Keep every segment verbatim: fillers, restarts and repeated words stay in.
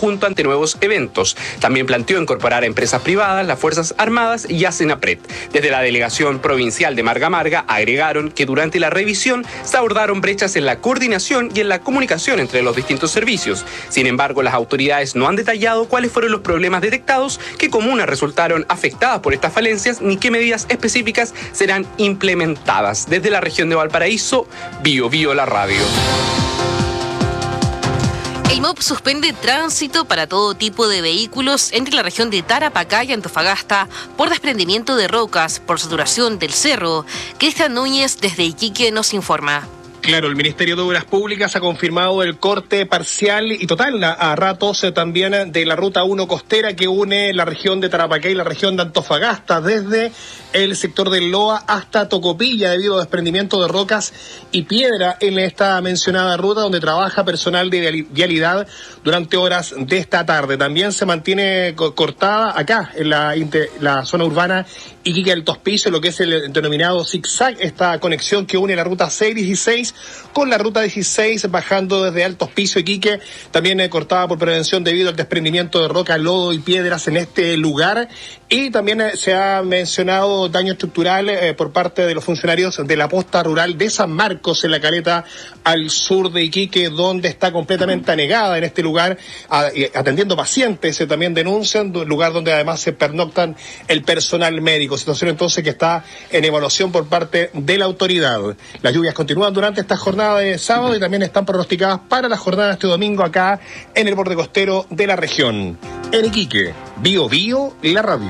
conjunto ante nuevos eventos. También planteó incorporar a empresas privadas, las Fuerzas Armadas y a Senapred. Desde la delegación provincial de Marga Marga agregaron que durante la revisión se abordaron brechas en la coordinación y en la comunicación entre los distintos servicios. Sin embargo, las autoridades no han detallado cuáles fueron los problemas detectados, qué comunas resultaron afectadas por estas falencias ni qué medidas específicas serán implementadas. Desde la región de Valparaíso, Bio Bio la radio. El M O P suspende tránsito para todo tipo de vehículos entre la región de Tarapacá y Antofagasta por desprendimiento de rocas por saturación del cerro. Cristian Núñez desde Iquique nos informa. Claro, el Ministerio de Obras Públicas ha confirmado el corte parcial y total a, a ratos eh, también de la Ruta uno costera que une la región de Tarapacá y la región de Antofagasta desde el sector del Loa hasta Tocopilla debido a desprendimiento de rocas y piedra en esta mencionada ruta donde trabaja personal de vialidad durante horas de esta tarde. También se mantiene co- cortada acá en la, inter, la zona urbana Iquique del Tospicio, lo que es el denominado zigzag, esta conexión que une la ruta seis dieciséis con la ruta dieciséis bajando desde Alto Hospicio Iquique, también eh, cortada por prevención debido al desprendimiento de roca, lodo y piedras en este lugar. Y también eh, se ha mencionado daño estructural eh, por parte de los funcionarios de la posta rural de San Marcos en la caleta al sur de Iquique, donde está completamente anegada en este lugar, a, atendiendo pacientes, eh, también denuncian, lugar donde además se pernoctan el personal médico, situación entonces que está en evaluación por parte de la autoridad. Las lluvias continúan durante esta jornada de sábado y también están pronosticadas para la jornada de este domingo acá en el borde costero de la región. En Iquique, Bio Bio, la radio.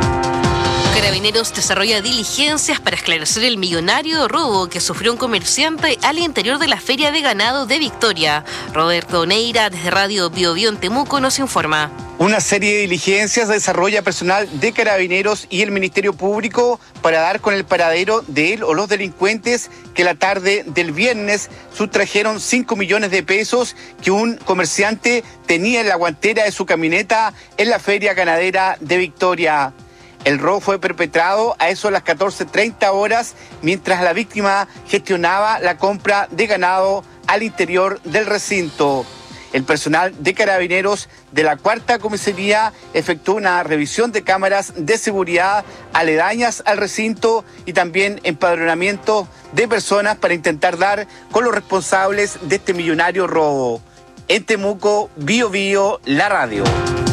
Carabineros desarrolla diligencias para esclarecer el millonario robo que sufrió un comerciante al interior de la Feria de Ganado de Victoria. Roberto Neira, desde Radio Bio Bio en Temuco, nos informa. Una serie de diligencias desarrolla personal de Carabineros y el Ministerio Público para dar con el paradero de él o los delincuentes que la tarde del viernes sustrajeron cinco millones de pesos que un comerciante tenía en la guantera de su camioneta en la Feria Ganadera de Victoria. El robo fue perpetrado a eso de las catorce treinta horas mientras la víctima gestionaba la compra de ganado al interior del recinto. El personal de Carabineros de la cuarta comisaría efectuó una revisión de cámaras de seguridad aledañas al recinto y también empadronamiento de personas para intentar dar con los responsables de este millonario robo. En Temuco, Bio Bio, la radio.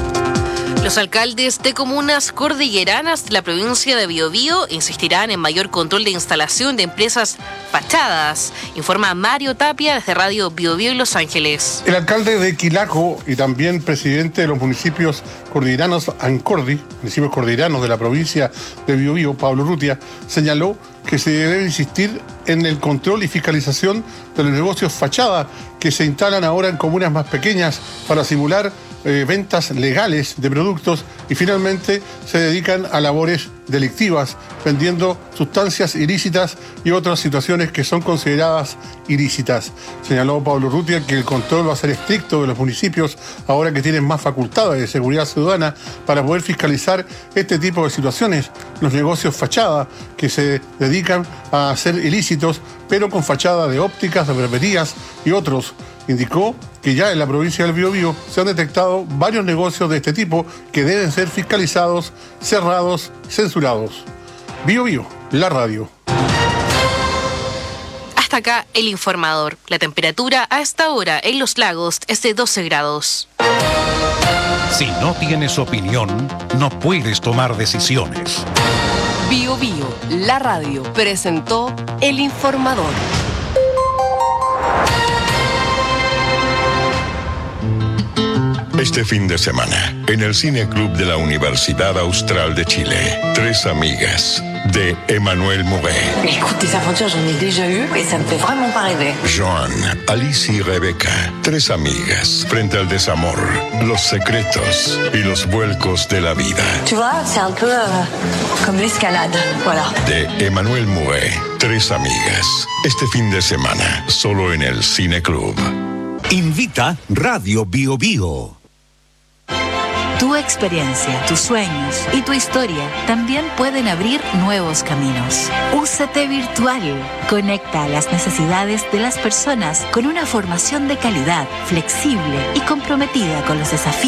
Los alcaldes de comunas cordilleranas de la provincia de Biobío insistirán en mayor control de instalación de empresas fachadas, informa Mario Tapia desde Radio Biobío en Los Ángeles. El alcalde de Quilaco y también presidente de los municipios cordilleranos Ancordi, municipios cordilleranos de la provincia de Biobío, Pablo Urrutia, señaló que se debe insistir en el control y fiscalización de los negocios fachada que se instalan ahora en comunas más pequeñas para simular eh, ventas legales de productos y finalmente se dedican a labores delictivas, vendiendo sustancias ilícitas y otras situaciones que son consideradas ilícitas. Señaló Pablo Urrutia que el control va a ser estricto de los municipios ahora que tienen más facultades de seguridad ciudadana para poder fiscalizar este tipo de situaciones, los negocios fachada que se dedican a ser ilícitos, pero con fachada de ópticas, de barberías y otros. Indicó que ya en la provincia del Biobío se han detectado varios negocios de este tipo que deben ser fiscalizados, cerrados, censurados. Bio Bio, la radio. Hasta acá el informador. La temperatura a esta hora en Los Lagos es de doce grados. Si no tienes opinión, no puedes tomar decisiones. Bio Bio, la radio, presentó el informador. Este fin de semana, en el Cine Club de la Universidad Austral de Chile, Tres amigas, de Emmanuel Mouret. Écoute, des aventures, j'en ai déjà eu et ça me fait vraiment pas rêver. Joan, Alice y Rebeca, tres amigas, frente al desamor, los secretos y los vuelcos de la vida. Tu vois, c'est un peu euh, comme l'escalade, voilà. De Emmanuel Mouret, Tres amigas, este fin de semana, solo en el Cine Club. Invita Radio Bio Bio. Tu experiencia, tus sueños y tu historia también pueden abrir nuevos caminos. U C T Virtual conecta a las necesidades de las personas con una formación de calidad, flexible y comprometida con los desafíos